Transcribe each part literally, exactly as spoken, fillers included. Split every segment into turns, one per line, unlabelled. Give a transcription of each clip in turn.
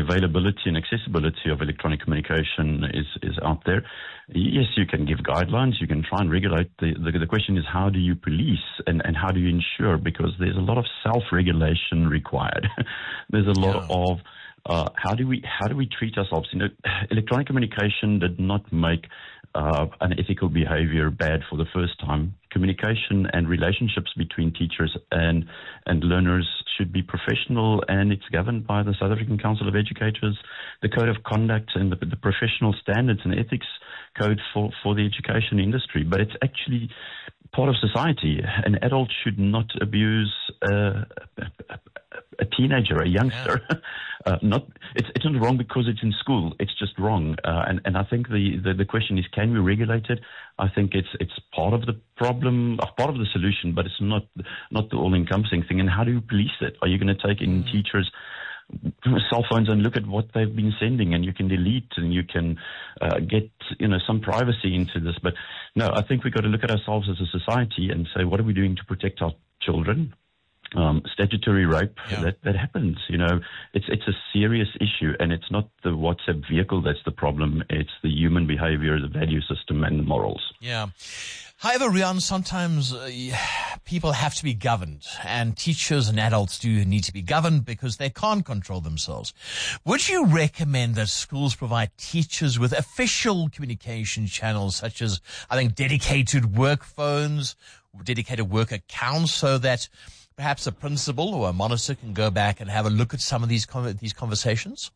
availability and accessibility of electronic communication is, is out there. Yes, you can give guidelines, you can try and regulate. The, the, the question is, how do you police and, and how do you ensure? Because there's a lot of self-regulation required. There's a lot
Yeah.
of uh, how do we how do we treat ourselves? You know, electronic communication did not make uh, unethical behavior bad for the first time. Communication and relationships between teachers and and learners should be professional, and it's governed by the South African Council of Educators, the Code of Conduct, and the, the professional standards and ethics code for, for the education industry. But it's actually part of society. An adult should not abuse uh, a, a teenager, a youngster. Yeah. uh, not it's it's not wrong because it's in school. It's just wrong. Uh, and and I think the, the the question is, can we regulate it? I think it's it's part of the problem, uh, part of the solution, but it's not not the all-encompassing thing. And how do you police it? Are you going to take in mm. teachers' cell phones and look at what they've been sending, and you can delete and you can uh, get you know some privacy into this? But no, I think we've got to look at ourselves as a society and say, what are we doing to protect our children? Um, statutory rape, yeah. that, that happens, you know, it's, it's a serious issue, and it's not the WhatsApp vehicle that's the problem. It's the human behavior, the value system, and the morals.
Yeah. However, Riaan, sometimes uh, people have to be governed, and teachers and adults do need to be governed because they can't control themselves. Would you recommend that schools provide teachers with official communication channels, such as, I think, dedicated work phones, dedicated work accounts, so that perhaps a principal or a monitor can go back and have a look at some of these con- these conversations?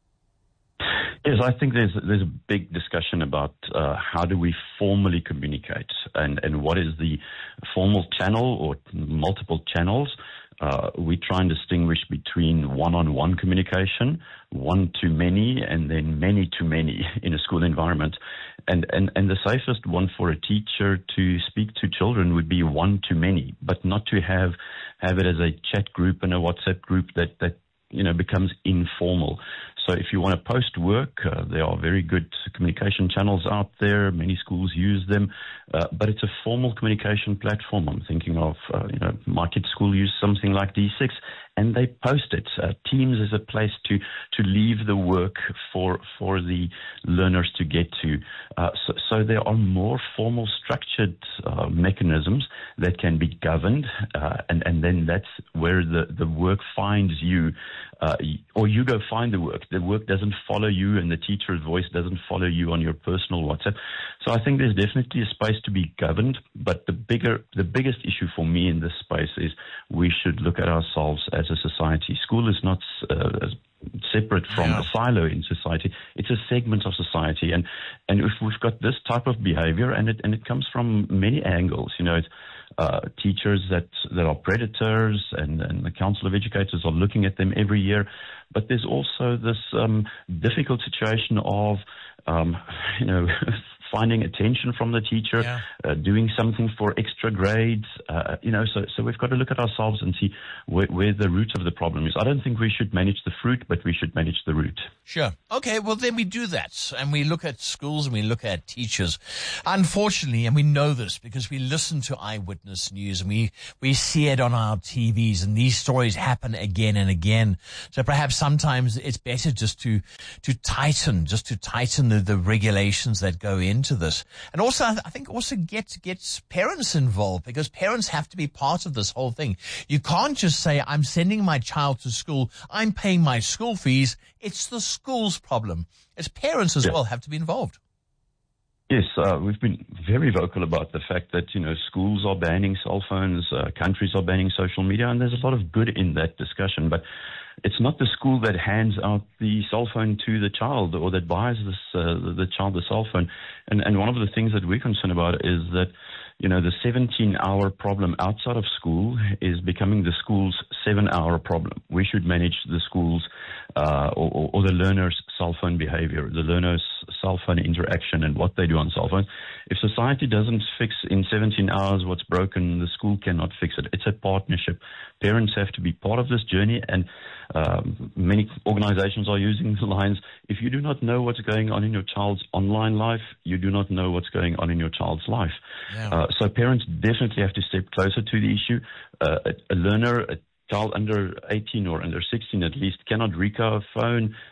Yes, I think there's there's a big discussion about uh, how do we formally communicate, and, and what is the formal channel or multiple channels. Uh, we try and distinguish between one-on-one communication, one-to-many, and then many-to-many in a school environment. And, and, and the safest one for a teacher to speak to children would be one-to-many, but not to have have it as a chat group and a WhatsApp group that, that you know, becomes informal. So if you want to post work, uh, there are very good communication channels out there. Many schools use them, uh, but it's a formal communication platform. I'm thinking of, uh, you know, my kids' school use something like D six, and they post it. Uh, Teams is a place to, to leave the work for for the learners to get to. Uh, so, so there are more formal, structured uh, mechanisms that can be governed, uh, and, and then that's where the, the work finds you, uh, or you go find the work. The work doesn't follow you, and the teacher's voice doesn't follow you on your personal WhatsApp. So I think there's definitely a space to be governed, but the bigger, the biggest issue for me in this space is we should look at ourselves as a society. School is not uh, separate from yeah. a silo in society. It's a segment of society, and and if we've got this type of behavior, and it and it comes from many angles, you know, it's uh, teachers that that are predators, and, and the Council of Educators are looking at them every year. But there's also this um, difficult situation of, um, you know, finding attention from the teacher,
yeah.
uh, doing something for extra grades, uh, you know, so, so we've got to look at ourselves and see where, where the root of the problem is. I don't think we should manage the fruit, but we should manage the root.
Sure. Okay, well, then we do that, and we look at schools and we look at teachers. Unfortunately, and we know this because we listen to Eyewitness News and we, we see it on our T Vs, and these stories happen again and again. So perhaps sometimes it's better just to, to tighten, just to tighten the, the regulations that go in to this. And also, I think also get, get parents involved, because parents have to be part of this whole thing. You can't just say, I'm sending my child to school, I'm paying my school fees. It's the school's problem. As parents as yeah. well have to be involved.
Yes, uh, we've been very vocal about the fact that, you know, schools are banning cell phones, uh, countries are banning social media, and there's a lot of good in that discussion. But it's not the school that hands out the cell phone to the child or that buys this, uh, the child the cell phone. And, and one of the things that we're concerned about is that, you know, the seventeen-hour problem outside of school is becoming the school's seven-hour problem. We should manage the school's uh, or, or the learner's cell phone behavior, the learner's cell phone interaction and what they do on cell phones. If society doesn't fix in seventeen hours what's broken, the school cannot fix it. It's a partnership. Parents have to be part of this journey, and um, many organizations are using the lines, if you do not know what's going on in your child's online life, you do not know what's going on in your child's life.
Yeah.
Uh, so parents definitely have to step closer to the issue. Uh, a, a learner, a child under eighteen or under sixteen at least, cannot recur a phone.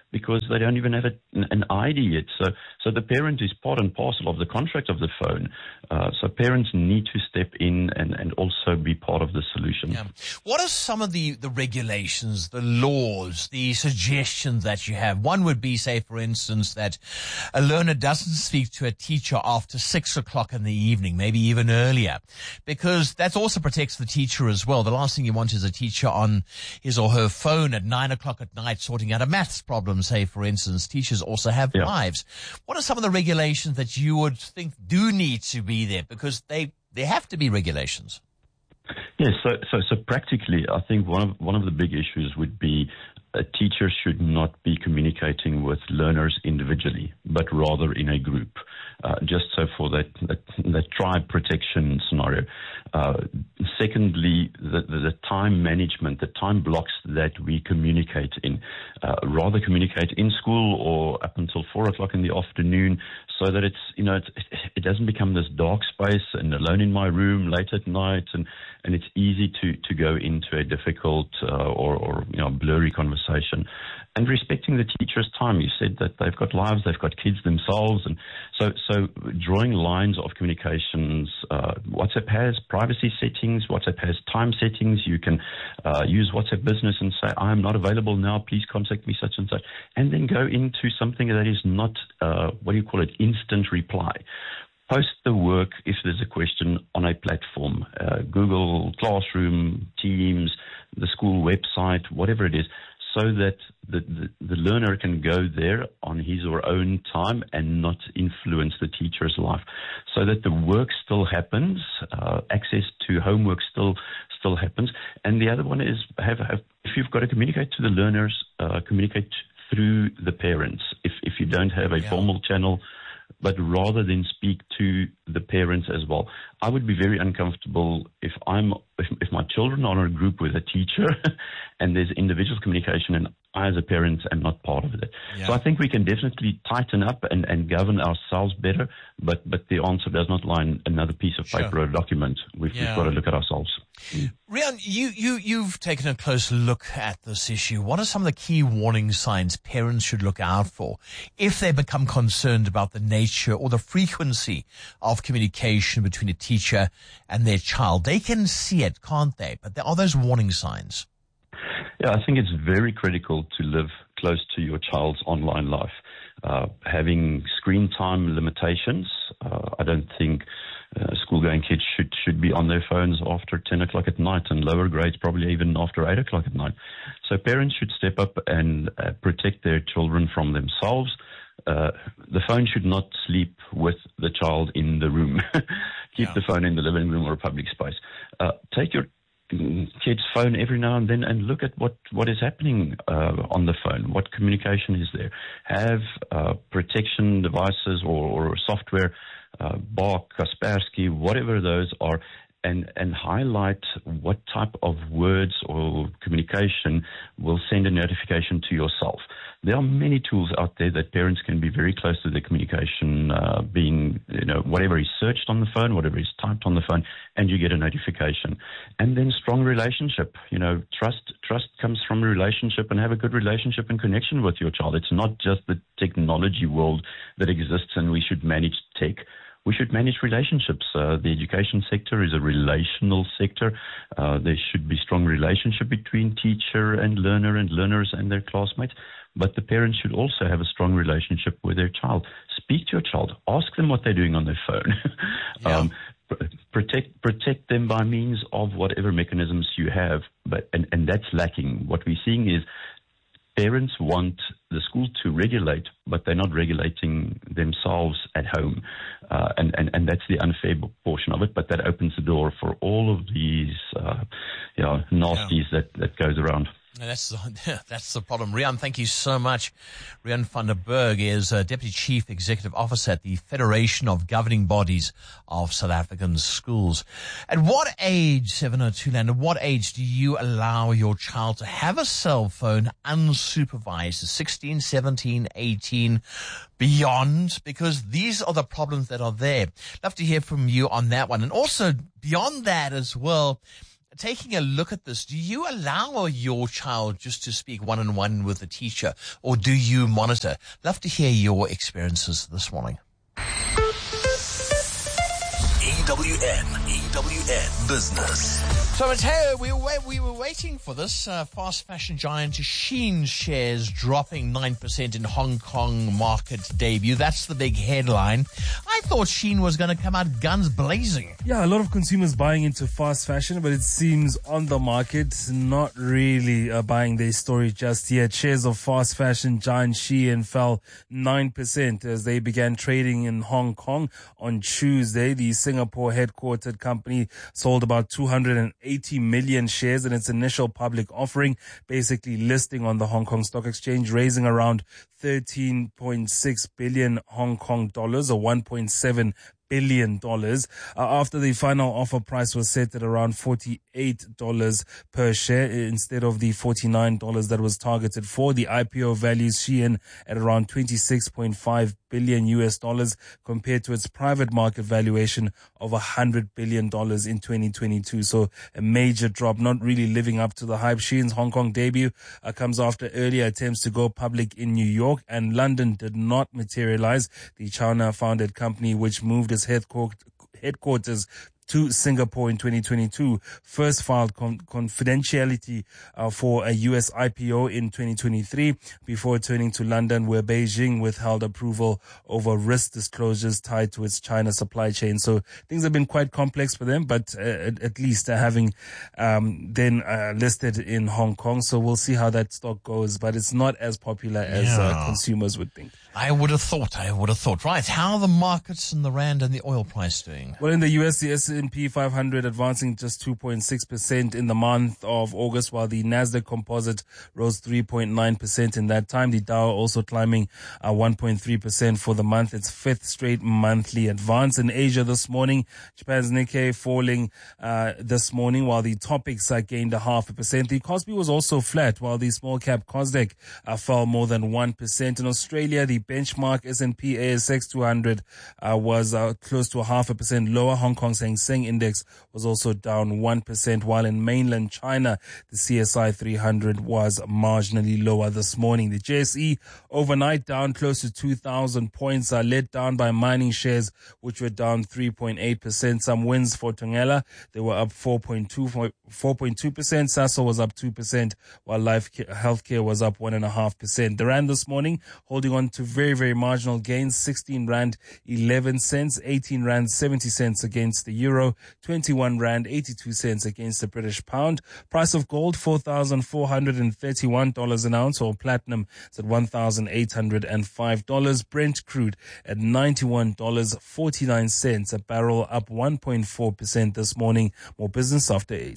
because they don't even have a, an I D yet. So, so the parent is part and parcel of the contract of the phone. Uh, so parents need to step in and, and also be part of the solution.
Yeah. What are some of the, the regulations, the laws, the suggestions that you have? One would be, say, for instance, that a learner doesn't speak to a teacher after six o'clock in the evening, maybe even earlier, because that also protects the teacher as well. The last thing you want is a teacher on his or her phone at nine o'clock at night sorting out a maths problem, say, for instance. Teachers also have
Yeah.
lives. What are some of the regulations that you would think do need to be there? Because they, they have to be regulations.
Yes, so, so, so practically, I think one of, one of the big issues would be a teacher should not be communicating with learners individually, but rather in a group, uh, just so for that, that, that tribe protection scenario. Uh, secondly, the, the, the time management, the time blocks that we communicate in, uh, rather communicate in school or up until four o'clock in the afternoon, so that it's, you know, it's, it doesn't become this dark space and alone in my room late at night, and, and it's easy to, to go into a difficult uh, or, or, you know, blurry conversation. And respecting the teacher's time. You said that they've got lives, they've got kids themselves, and so, so drawing lines of communications. Uh, WhatsApp has privacy settings, WhatsApp has time settings. You can uh, use WhatsApp Business and say, I'm not available now, please contact me such and such, and then go into something that is not, uh, what do you call it, instant reply. Post the work if there's a question on a platform, uh, Google Classroom, Teams, the school website, whatever it is, so that the, the, the learner can go there on his or own time and not influence the teacher's life, so that the work still happens, uh, access to homework still still happens. And the other one is have, have if you've got to communicate to the learners, uh, communicate through the parents. If if you don't have a
Yeah.
formal channel, but rather than speak to the parents as well. I would be very uncomfortable if I'm if, if my children are in a group with a teacher and there's individual communication and I as a parent am not part of it.
Yeah.
So I think we can definitely tighten up and, and govern ourselves better, but, but the answer does not lie in another piece of paper
Sure.
or a document. We've,
Yeah.
we've got to look at ourselves.
Rian, you, you, you've taken a close look at this issue. What are some of the key warning signs parents should look out for if they become concerned about the nature or the frequency of communication between a teacher and their child? They can see it, can't they? But there are those warning signs.
Yeah, I think it's very critical to live close to your child's online life. Uh, having screen time limitations, uh, I don't think uh, school-going kids should should be on their phones after ten o'clock at night, and lower grades probably even after eight o'clock at night. So parents should step up and uh, protect their children from themselves. Uh, the phone should not sleep with the child in the room. Keep
Yeah.
the phone in the living room or a public space. Uh, take your kid's phone every now and then and look at what, what is happening uh, on the phone, what communication is there. Have uh, protection devices or, or software, uh, Bark, Kaspersky, whatever those are, and, and highlight what type of words or communication will send a notification to yourself. There are many tools out there that parents can be very close to the communication uh, being, you know, whatever is searched on the phone, whatever is typed on the phone, and you get a notification. And then strong relationship. You know, trust trust comes from a relationship, and have a good relationship and connection with your child. It's not just the technology world that exists and we should manage tech. We should manage relationships. Uh, the education sector is a relational sector. Uh, there should be strong relationship between teacher and learner and learners and their classmates. But the parents should also have a strong relationship with their child. Speak to your child. Ask them what they're doing on their phone.
Yeah.
um, pr- protect protect them by means of whatever mechanisms you have. But and, and that's lacking. What we're seeing is parents want the school to regulate, but they're not regulating themselves at home. Uh, and, and, and that's the unfair portion of it, but that opens the door for all of these, uh, you know, nasties
Yeah.
that, that goes around.
That's the, that's the problem. Rian, thank you so much. Rian van der Berg is uh, Deputy Chief Executive Officer at the Federation of Governing Bodies of South African Schools. At what age, seven oh two Land, at what age do you allow your child to have a cell phone unsupervised? sixteen, seventeen, eighteen, beyond? Because these are the problems that are there. Love to hear from you on that one. And also beyond that as well, taking a look at this, do you allow your child just to speak one-on-one with the teacher, or do you monitor? Love to hear your experiences this morning.
E W N, E W N Business.
So, Matteo, we were, we were waiting for this. Uh, fast fashion giant Shein shares dropping nine percent in Hong Kong market debut. That's the big headline. I thought Shein was going to come out guns blazing.
Yeah, a lot of consumers buying into fast fashion, but it seems on the market, not really uh, buying their story just yet. Shares of fast fashion giant Shein fell nine percent as they began trading in Hong Kong on Tuesday. The Singapore headquartered company sold about two hundred eighty million shares in its initial public offering, basically listing on the Hong Kong Stock Exchange, raising around thirteen point six billion Hong Kong dollars or one point seven billion dollars uh, after the final offer price was set at around forty-eight dollars per share instead of the forty-nine dollars that was targeted for. The I P O values Shein at around twenty-six point five billion U S dollars compared to its private market valuation of one hundred billion dollars in twenty twenty-two. So a major drop, not really living up to the hype. Shein's Hong Kong debut uh, comes after earlier attempts to go public in New York, and London did not materialize. The China-founded company, which moved its headquarters to Singapore in twenty twenty-two, first filed con- confidentiality uh, for a U S I P O in twenty twenty-three before turning to London, where Beijing withheld approval over risk disclosures tied to its China supply chain. So things have been quite complex for them, but uh, at, at least uh, having um, then uh, listed in Hong Kong. So we'll see how that stock goes, but it's not as popular as
yeah.
uh, consumers would think.
I would have thought, I would have thought. Right, how are the markets and the rand and the oil price doing?
Well, in the U S, the S and P five hundred advancing just two point six percent in the month of August, while the Nasdaq Composite rose three point nine percent in that time. The Dow also climbing uh, one point three percent for the month, its fifth straight monthly advance. In Asia this morning, Japan's Nikkei falling uh, this morning, while the Topix uh, gained a half a percent. The Kospi was also flat, while the small cap Kosdaq uh, fell more than one percent. In Australia, the benchmark S and P A S X two hundred uh, was uh, close to a half a percent lower. Hong Kong's Hang Seng Index was also down one percent, while in mainland China, the C S I three hundred was marginally lower this morning. The J S E overnight down close to two thousand points, are led down by mining shares, which were down three point eight percent. Some wins for Thungela. They were up four point two percent. Sasol was up two percent, while Life Healthcare was up one point five percent. The Rand this morning holding on to very, very marginal gains, sixteen Rand eleven cents, eighteen Rand seventy cents against the Euro, twenty-one Rand eighty-two cents against the British Pound. Price of gold, four thousand four hundred thirty-one dollars an ounce, or platinum is at one thousand eight hundred five dollars. Brent crude at ninety-one dollars and forty-nine cents a barrel, up one point four percent this morning. More business after eight.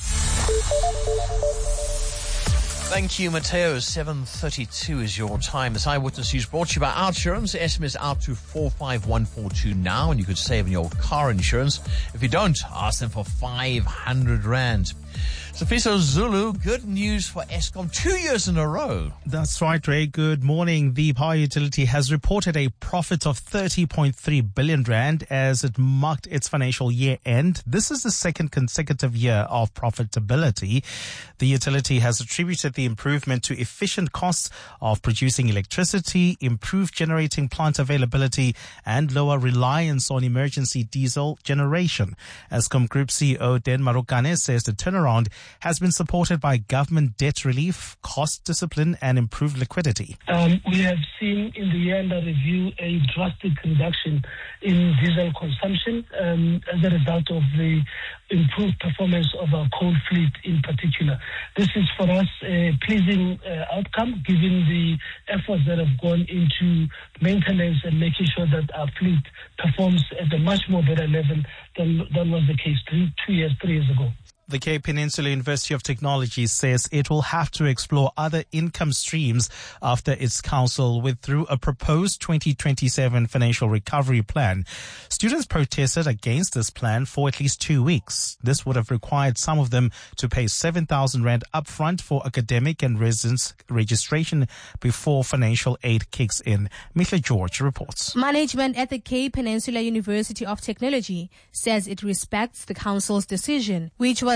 Thank you, Matteo. seven thirty-two is your time. This Eyewitness News brought to you by Outsurance. S M S out to four five one four two now, and you could save on your car insurance. If you don't, ask them for five hundred rand. Sifiso Zulu, good news for Eskom, two years in a row.
That's right, Ray. Good morning. The power utility has reported a profit of thirty point three billion rand as it marked its financial year end. This is the second consecutive year of profitability. The utility has attributed the improvement to efficient costs of producing electricity, improved generating plant availability, and lower reliance on emergency diesel generation. Eskom Group C E O Den Marokane says the turnaround has been supported by government debt relief, cost discipline, and improved liquidity.
Um, we have seen in the year under review a drastic reduction in diesel consumption um, as a result of the improved performance of our coal fleet in particular. This is for us a pleasing uh, outcome given the efforts that have gone into maintenance and making sure that our fleet performs at a much more better level than, than was the case three, two years, three years ago.
The Cape Peninsula University of Technology says it will have to explore other income streams after its council withdrew a proposed twenty twenty-seven financial recovery plan. Students protested against this plan for at least two weeks. This would have required some of them to pay seven thousand rand upfront for academic and residence registration before financial aid kicks in. Mithla George reports.
Management at the Cape Peninsula University of Technology says it respects the council's decision, which was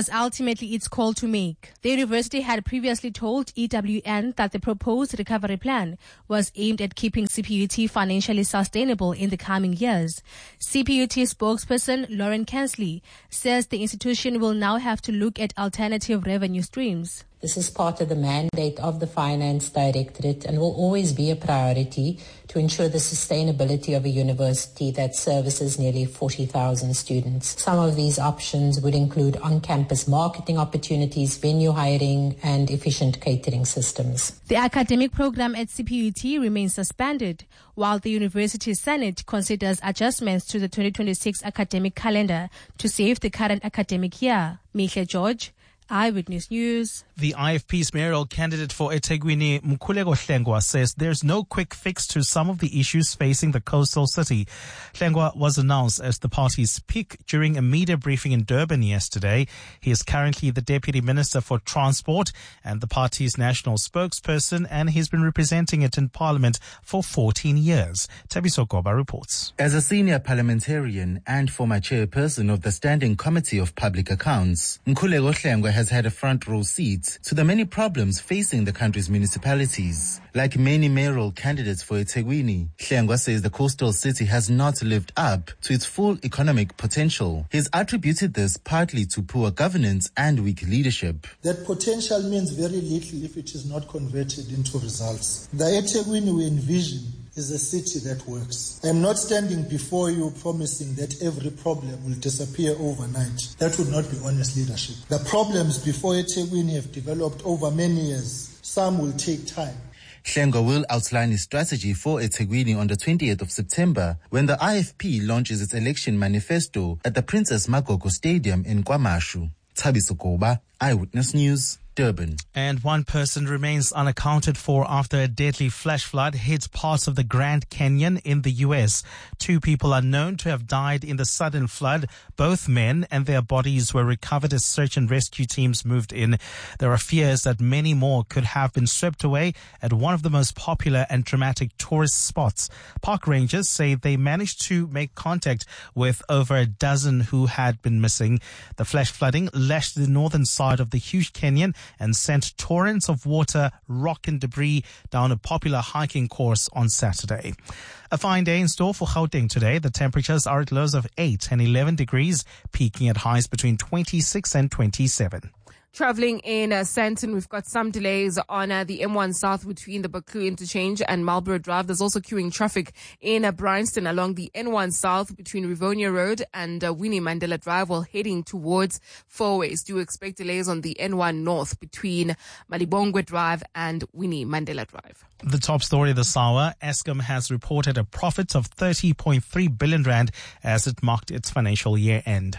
was ultimately its call to make. The university had previously told E W N that the proposed recovery plan was aimed at keeping C P U T financially sustainable in the coming years. C P U T spokesperson Lauren Kansley says the institution will now have to look at alternative revenue streams.
This is part of the mandate of the Finance Directorate and will always be a priority to ensure the sustainability of a university that services nearly forty thousand students. Some of these options would include on-campus marketing opportunities, venue hiring, and efficient catering systems.
The academic program at C P U T remains suspended, while the University Senate considers adjustments to the twenty twenty-six academic calendar to save the current academic year. Mihle George, Eyewitness News.
The I F P's mayoral candidate for eThekwini, Mkhuleko Hlengwa, says there's no quick fix to some of the issues facing the coastal city. Hlengwa was announced as the party's pick during a media briefing in Durban yesterday. He is currently the Deputy Minister for Transport and the party's national spokesperson, and he's been representing it in Parliament for fourteen years. Tabiso Goba reports.
As a senior parliamentarian and former chairperson of the Standing Committee of Public Accounts, Mkhuleko Hlengwa has had a front row seat to the many problems facing the country's municipalities. Like many mayoral candidates for eThekwini, Hlengwa says the coastal city has not lived up to its full economic potential. He's attributed this partly to poor governance and weak leadership.
That potential means very little if it is not converted into results. The eThekwini we envision is a city that works. I am not standing before you promising that every problem will disappear overnight. That would not be honest leadership. The problems before eThekwini have developed over many years. Some will take time.
Hlengwa will outline his strategy for eThekwini on the twentieth of September when the I F P launches its election manifesto at the Princess Magogo Stadium in KwaMashu. Thabiso Goba, Eyewitness News, Durban.
And one person remains unaccounted for after a deadly flash flood hit parts of the Grand Canyon in the U S. Two people are known to have died in the sudden flood. Both men, and their bodies were recovered as search and rescue teams moved in. There are fears that many more could have been swept away at one of the most popular and dramatic tourist spots. Park rangers say they managed to make contact with over a dozen who had been missing. The flash flooding lashed the northern side of the huge canyon and sent torrents of water, rock and debris down a popular hiking course on Saturday. A fine day in store for Gauteng today. The temperatures are at lows of eight and eleven degrees, peaking at highs between twenty-six and twenty-seven.
Traveling in uh, Sandton, we've got some delays on uh, the M one South between the Baku interchange and Marlborough Drive. There's also queuing traffic in uh, Bryanston along the N one South between Rivonia Road and uh, Winnie Mandela Drive while heading towards Fourways. Do expect delays on the N one North between Malibongwe Drive and Winnie Mandela Drive.
The top story this hour, Eskom has reported a profit of thirty point three billion rand as it marked its financial year end.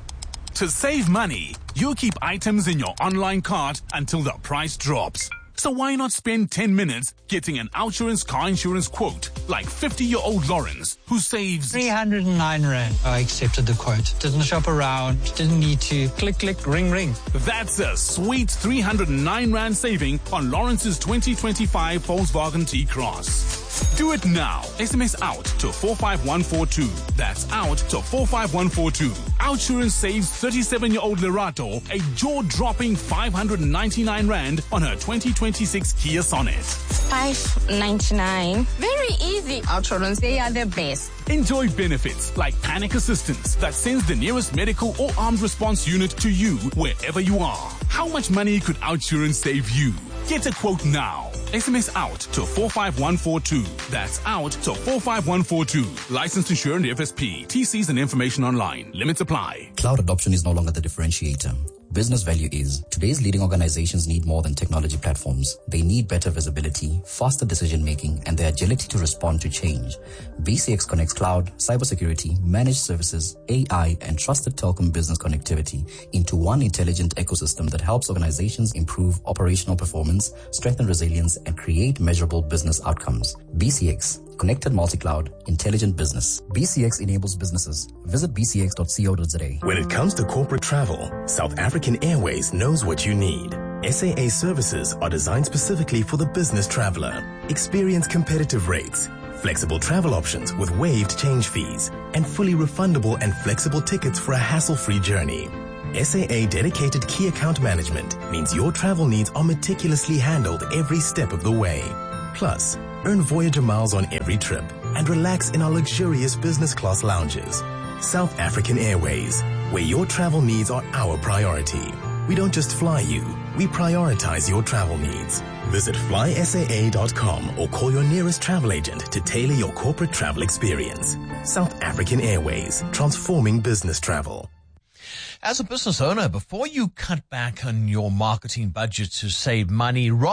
To save money, you keep items in your online cart until the price drops. So why not spend ten minutes getting an Outsurance car insurance quote like fifty-year-old Lawrence, who saves
three hundred nine rand. I accepted the quote. Didn't shop around. Didn't need to click, click, ring, ring.
That's a sweet three hundred nine rand saving on Lawrence's twenty twenty-five Volkswagen T-Cross. Do it now. S M S out to four five one four two. That's out to four five one four two. Outsurance saves thirty-seven-year-old Lerato a jaw-dropping five hundred ninety-nine rand on her twenty twenty-six Kia Sonet.
five ninety-nine. Very easy. Outsurance, they are the best.
Enjoy benefits like panic assistance that sends the nearest medical or armed response unit to you wherever you are. How much money could Outsurance save you? Get a quote now. S M S out to four five one four two. That's out to four five one four two. Licensed insured F S P. T Cs and information online. Limits apply.
Cloud adoption is no longer the differentiator. Business value is. Today's leading organizations need more than technology platforms. They need better visibility, faster decision-making, and the agility to respond to change. B C X connects cloud, cybersecurity, managed services, A I, and trusted telecom business connectivity into one intelligent ecosystem that helps organizations improve operational performance, strengthen resilience, and create measurable business outcomes. B C X. Connected multi-cloud, intelligent business. B C X enables businesses. Visit b c x dot co dot z a.
When it comes to corporate travel, South African Airways knows what you need. S A A services are designed specifically for the business traveler. Experience competitive rates, flexible travel options with waived change fees, and fully refundable and flexible tickets for a hassle-free journey. S A A dedicated key account management means your travel needs are meticulously handled every step of the way. Plus, earn Voyager miles on every trip and relax in our luxurious business class lounges. South African Airways, where your travel needs are our priority. We don't just fly you, we prioritize your travel needs. Visit fly S A A dot com or call your nearest travel agent to tailor your corporate travel experience. South African Airways, transforming business travel.
As a business owner, before you cut back on your marketing budget to save money,